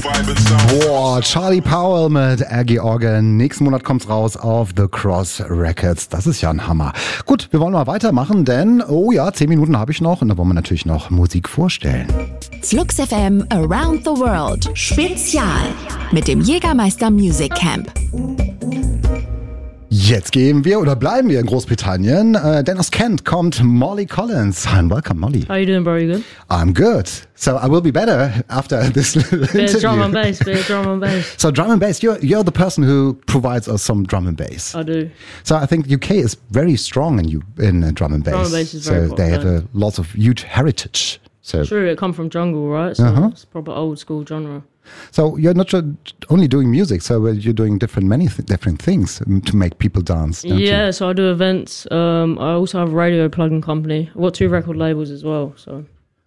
Boah, Charlie Powell mit Aggie Organ. Nächsten Monat kommt's raus auf The Cross Records. Das ist ja ein Hammer. Gut, wir wollen mal weitermachen, denn, 10 Minuten habe ich noch und da wollen wir natürlich noch Musik vorstellen. Flux FM Around the World Spezial mit dem Jägermeister Music Camp. Jetzt bleiben wir in Großbritannien, denn aus Kent kommt Molly Collins. Hi and welcome, Molly. How are you doing, bro? You good? I'm good. So I will be better after this little interview. Bit of drum and bass. So drum and bass, you're the person who provides us some drum and bass. I do. So I think UK is very strong in drum and bass. Drum and bass is very they have lots of huge heritage. So true, it come from jungle, right? So it's proper old school genre. So you're not only doing music, so you're doing many different things to make people dance, don't you? So I do events. I also have a radio plugin company. I've got 2 record labels as well. So.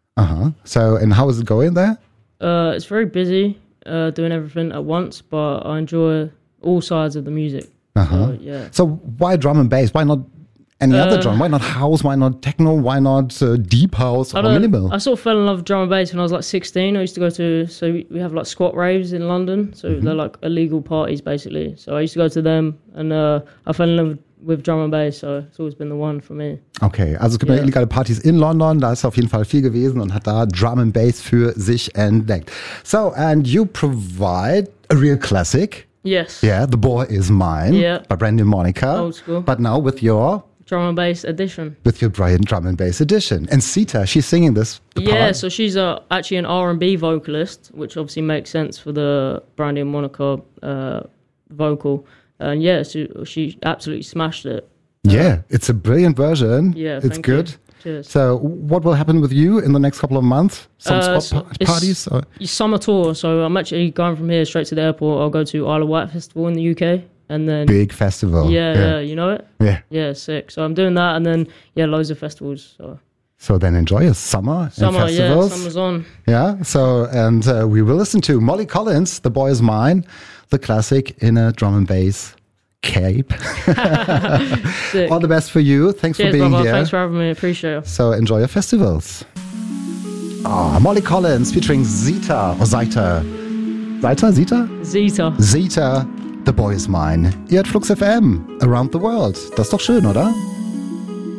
So, and how is it going there? It's very busy, doing everything at once, but I enjoy all sides of the music. So, yeah. So why drum and bass? Why not any other genre? Why not house? Why not techno? Why not deep house or minimal? I sort of fell in love with drum and bass when I was like 16. I used to go to, we have like squat raves in London. So they're like illegal parties basically. So I used to go to them and I fell in love with drum and bass. So it's always been the one for me. Okay, also es gibt ja illegale Partys in London. Da ist auf jeden Fall viel gewesen und hat da Drum and Bass für sich entdeckt. So, and you provide a real classic. Yes. Yeah, The Boy Is Mine by Brandy and Monica. Old school. But now with your drum and bass edition. With your Brian drum and bass edition. And Sita, she's singing this. So she's actually an R&B vocalist, which obviously makes sense for the Brandy and Monica vocal. And she absolutely smashed it. Yeah, it's a brilliant version. Yeah, it's good. You. Cheers. So what will happen with you in the next couple of months? Some parties? It's summer tour, so I'm actually going from here straight to the airport. I'll go to Isle of Wight Festival in the UK. And then big festival. Yeah, you know it? Yeah. Yeah, sick. So I'm doing that and then loads of festivals. So then enjoy your summer and festivals. Yeah, summer's on. Yeah, so and we will listen to Molly Collins, The Boy Is Mine, the classic in a drum and bass cape. All the best for you. Thanks for being here. Thanks for having me. Appreciate it. So enjoy your festivals. Molly Collins featuring Zita. The Boy Is Mine. Ihr hört Flux FM. Around the World. Das ist doch schön, oder?